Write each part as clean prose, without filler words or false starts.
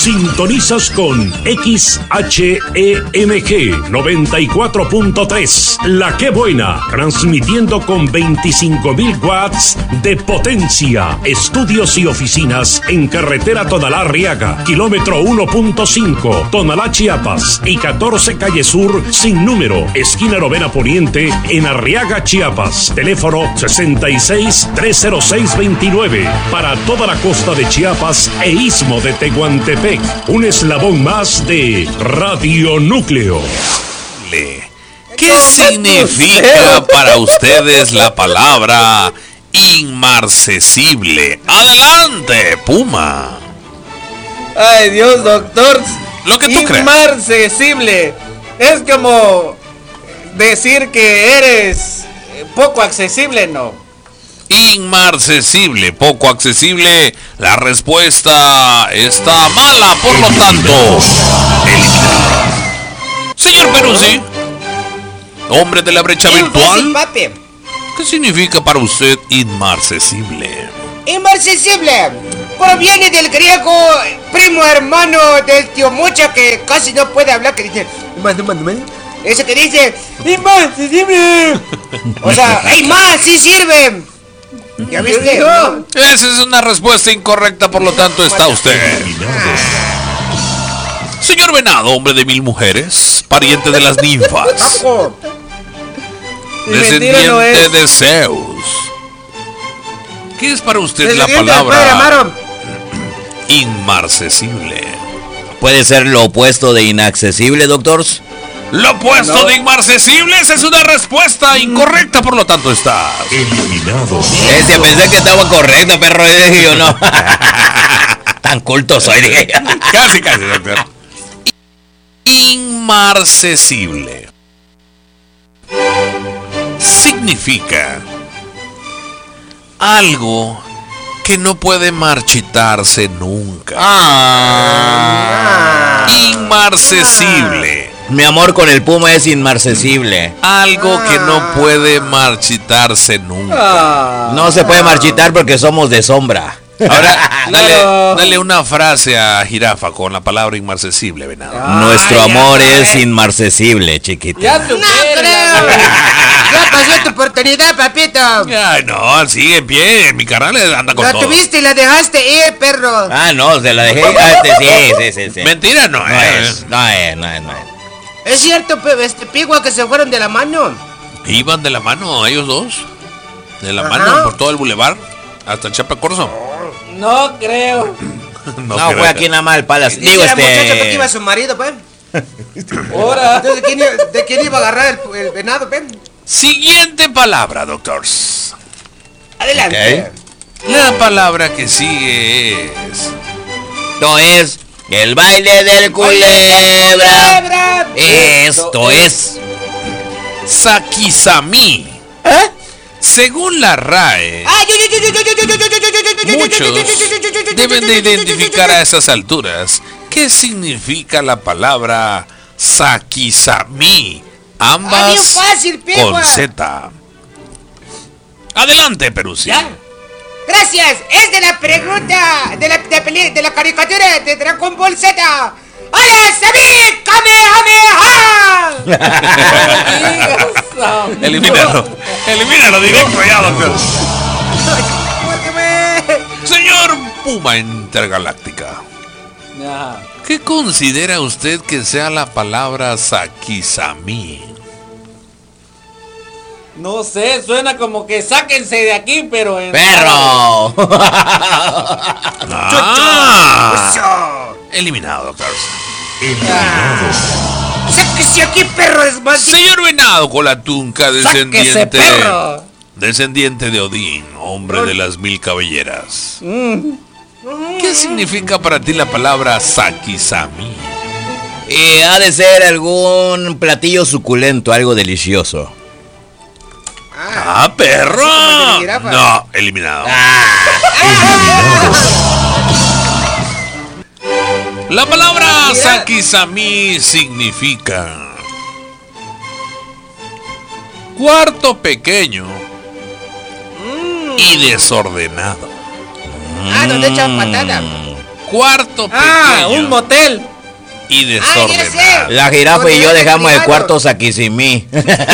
Sintonizas con XHEMG 94.3, La Que Buena, transmitiendo con 25.000 watts de potencia. Estudios y oficinas en carretera Tonalá-Arriaga, kilómetro 1.5, Tonalá, Chiapas, y 14 Calle Sur, sin número, esquina Novena Poniente, en Arriaga, Chiapas. Teléfono 66-306-29, para toda la costa de Chiapas e Istmo de Tehuantepec. Un eslabón más de Radio Núcleo. ¿Qué significa para ustedes la palabra inmarcesible? Adelante, Puma. Ay, Dios, doctor. Lo que tú crees. Inmarcesible. Es como decir que eres poco accesible, ¿no? Inmarcesible, poco accesible. La respuesta está mala, por lo tanto, eliminado. Señor Peruzzi, hombre de la brecha virtual, ¿qué significa para usted inmarcesible? Inmarcesible proviene del griego primo hermano del tío Mocha, que casi no puede hablar, que dice ese que dice inmarcesible. O sea, hay más, sí sirve. ¿Ya viste? ¿No? Esa es una respuesta incorrecta, por lo tanto está usted. Señor Venado, hombre de 1000 mujeres, pariente de las ninfas, descendiente de Zeus. ¿Qué es para usted la palabra inmarcesible? ¿Puede ser lo opuesto de inaccesible, doctor? Lo opuesto de inmarcesible, esa es una respuesta incorrecta, por lo tanto está eliminado. Pensé que estaba correcto, perro, y yo no. Tan culto soy, dije. Casi, doctor. Inmarcesible significa algo que no puede marchitarse nunca. Inmarcesible. Mi amor con el Puma es inmarcesible. Algo que no puede marchitarse nunca. No se puede marchitar porque somos de sombra. Ahora, dale una frase a Jirafa con la palabra inmarcesible, Venado. Nuestro amor es inmarcesible, chiquita. Ya creo. Ya pasó tu oportunidad, papito. Ay, no, sigue en pie. Mi carnal anda con todo. La tuviste y la dejaste ir, perro. No, se la dejé. Sí. Mentira no es. No es. Es cierto, Pigua, que se fueron de la mano. Iban de la mano ellos dos. De la mano por todo el bulevar hasta Chapa Corso. No creo. No, fue aquí nada más el Palace. Digo, muchacho, porque iba su marido, pues. Ahora. Entonces, ¿de quién iba a agarrar el venado, pues? Siguiente palabra, doctors. Adelante. Okay. La palabra que sigue es... No es el baile del culebra. Esto es Sakizami. Según la RAE, muchos deben de identificar a esas alturas qué significa la palabra Sakizami, ambas con Z. Adelante, Peruzzi. Gracias, es de la pregunta de la caricatura de Dragon Ball Z. ¡Hola, Sabi! ¡Kamehameha! Elimínalo directo ya, doctor. Señor Puma Intergaláctica, ¿qué considera usted que sea la palabra Sakizami? No sé, suena como que sáquense de aquí, pero en... ¡Perro! Eliminado, doctor. ¡Sáquese aquí, perro! Señor Venado Colatunca, descendiente de Odín, hombre de las 1000 cabelleras. ¿Qué significa para ti la palabra Sakizami? Ha de ser algún platillo suculento, algo delicioso. Perro. No, eliminado. La palabra Sakizami significa cuarto pequeño y desordenado. Donde echan patada. cuarto pequeño un motel. y ya desordenado. sé. La jirafa y yo dejamos el Privado. cuarto Saquizimí.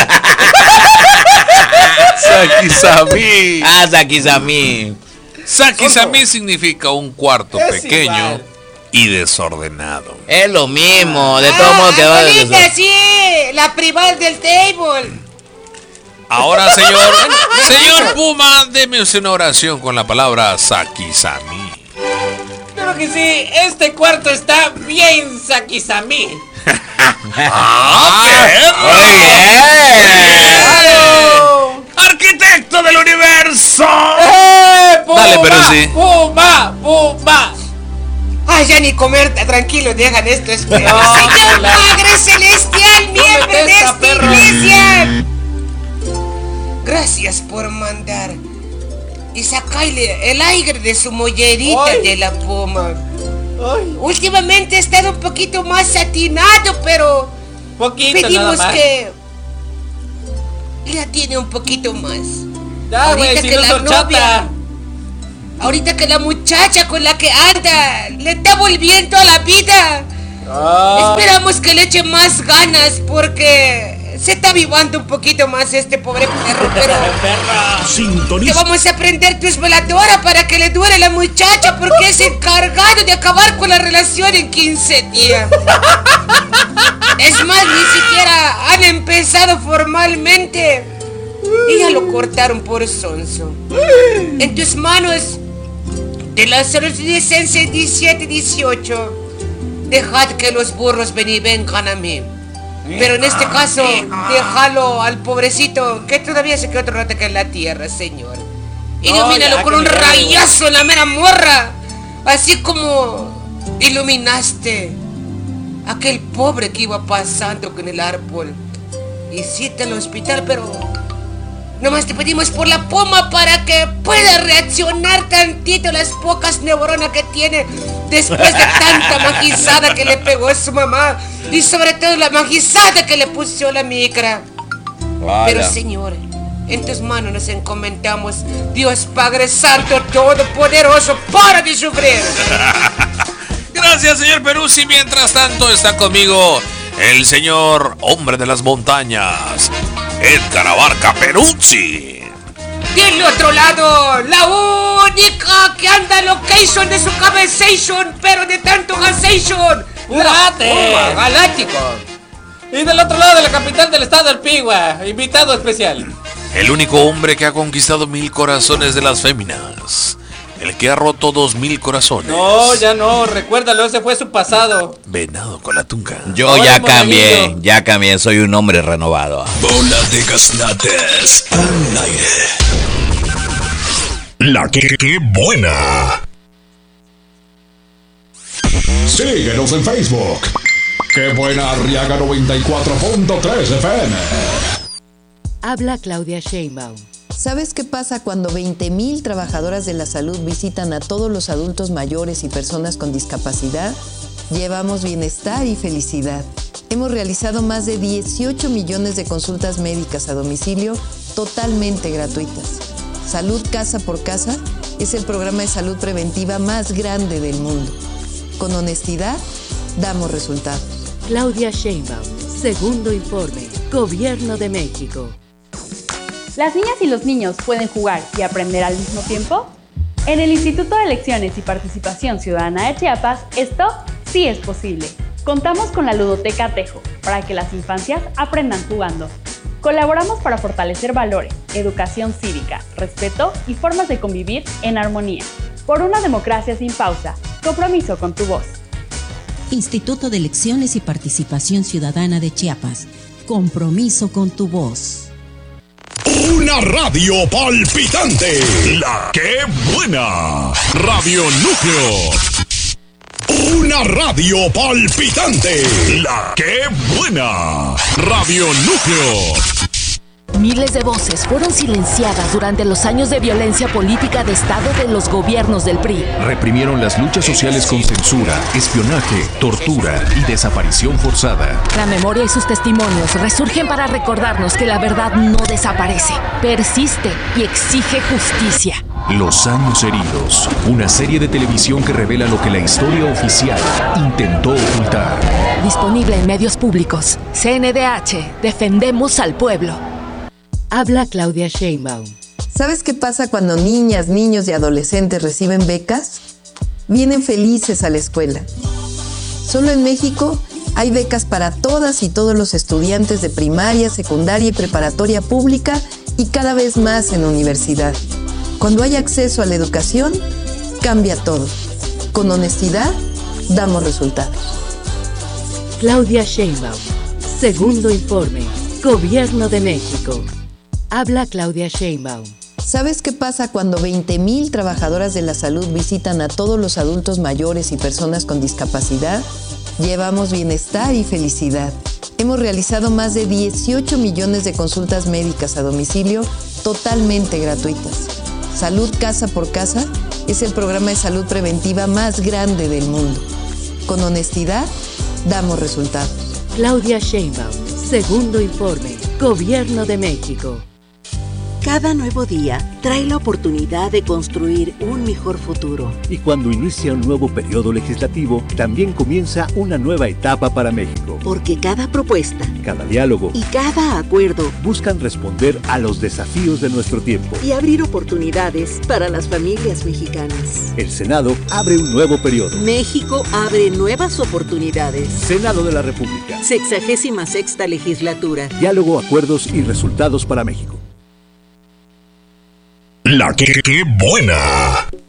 Saquizamí. Saquizamí. Saquizamí significa un cuarto Es pequeño igual. y desordenado. Es lo mismo, de todos modos quedó Abuelita, sí, la privada del table. Ahora, señor Puma, deme usted una oración con la palabra Saquizamí. Creo que sí, este cuarto está bien Saquizamí. Muy bien. ¡Arquitecto del universo! ¡Puma! Dale, Peruzzi. ¡Puma! Ay, ya ni comer, tranquilo, dejan esto. Señor la- Padre Celestial, miembro me de testa, esta perro. iglesia. Gracias por mandar y sacarle el aire de su mollerita Ay. de la puma. Ay, Últimamente ha estado un poquito más atinado, pero poquito nada pedimos más. que la tiene un poquito más. Ya, güey, ahorita si que no la sos chata. novia- Ahorita que la muchacha con la que anda le está volviendo a la vida. Ah, Esperamos que le eche más ganas porque se está avivando un poquito más este pobre perro, pero te Sintoniza vamos a prender tu esveladora para que le dure la muchacha porque es encargado de acabar con la relación en 15 días. Es más, ni siquiera han empezado formalmente y ya lo cortaron por sonso. En tus manos de la adolescencia 17-18, dejad que los burros vengan a mí. Pero en este caso, déjalo al pobrecito que todavía se queda otro rato que en la tierra, Señor. Ilumínalo ya, con que un me cago. rayazo en la mera morra, así como iluminaste a aquel pobre que iba pasando con el árbol. Hiciste al hospital, pero nomás te pedimos por la puma para que pueda reaccionar tantito las pocas neuronas que tiene después de tanta majizada que le pegó a su mamá y sobre todo la majizada que le puso la migra. Pero Señor, en tus manos nos encomendamos, Dios Padre Santo Todopoderoso, para de sufrir. Gracias, señor Peruzzi. Mientras tanto, está conmigo el señor hombre de las montañas, Edgar Abarca Peruzzi. Del otro lado, la única que anda location de su cabezation, pero de tanto gasation, ¡Júrate! Puma Galáctico. Y del otro lado de la capital del estado, el Pigua, invitado especial. El único hombre que ha conquistado 1000 corazones de las féminas. El que ha roto 2000 corazones. No, ya no, recuérdalo, ese fue su pasado. Venado con la tunca. Yo Ay, ya morenito. cambié, soy un hombre renovado. Bola de gaznates al aire. La que buena. Síguenos en Facebook. Qué buena Arriaga 94.3 FM. Habla Claudia Sheinbaum. ¿Sabes qué pasa cuando 20,000 trabajadoras de la salud visitan a todos los adultos mayores y personas con discapacidad? Llevamos bienestar y felicidad. Hemos realizado más de 18 millones de consultas médicas a domicilio totalmente gratuitas. Salud Casa por Casa es el programa de salud preventiva más grande del mundo. Con honestidad, damos resultados. Claudia Sheinbaum, segundo informe, Gobierno de México. ¿Las niñas y los niños pueden jugar y aprender al mismo tiempo? En el Instituto de Elecciones y Participación Ciudadana de Chiapas, esto sí es posible. Contamos con la Ludoteca Tejo para que las infancias aprendan jugando. Colaboramos para fortalecer valores, educación cívica, respeto y formas de convivir en armonía. Por una democracia sin pausa, compromiso con tu voz. Instituto de Elecciones y Participación Ciudadana de Chiapas. Compromiso con tu voz. Una radio palpitante. La que buena. Radio Núcleo. Una radio palpitante. La que buena. Radio Núcleo. Miles de voces fueron silenciadas durante los años de violencia política de Estado de los gobiernos del PRI. Reprimieron las luchas sociales con censura, espionaje, tortura y desaparición forzada. La memoria y sus testimonios resurgen para recordarnos que la verdad no desaparece, persiste y exige justicia. Los años heridos, una serie de televisión que revela lo que la historia oficial intentó ocultar. Disponible en medios públicos. CNDH, defendemos al pueblo. Habla Claudia Sheinbaum. ¿Sabes qué pasa cuando niñas, niños y adolescentes reciben becas? Vienen felices a la escuela. Solo en México hay becas para todas y todos los estudiantes de primaria, secundaria y preparatoria pública y cada vez más en universidad. Cuando hay acceso a la educación, cambia todo. Con honestidad, damos resultados. Claudia Sheinbaum. Segundo informe. Gobierno de México. Habla Claudia Sheinbaum. ¿Sabes qué pasa cuando 20,000 trabajadoras de la salud visitan a todos los adultos mayores y personas con discapacidad? Llevamos bienestar y felicidad. Hemos realizado más de 18 millones de consultas médicas a domicilio totalmente gratuitas. Salud Casa por Casa es el programa de salud preventiva más grande del mundo. Con honestidad, damos resultados. Claudia Sheinbaum. Segundo informe. Gobierno de México. Cada nuevo día trae la oportunidad de construir un mejor futuro. Y cuando inicia un nuevo periodo legislativo, también comienza una nueva etapa para México. Porque cada propuesta, cada diálogo y cada acuerdo buscan responder a los desafíos de nuestro tiempo y abrir oportunidades para las familias mexicanas. El Senado abre un nuevo periodo. México abre nuevas oportunidades. Senado de la República. 66ª legislatura. Diálogo, acuerdos y resultados para México. La que buena.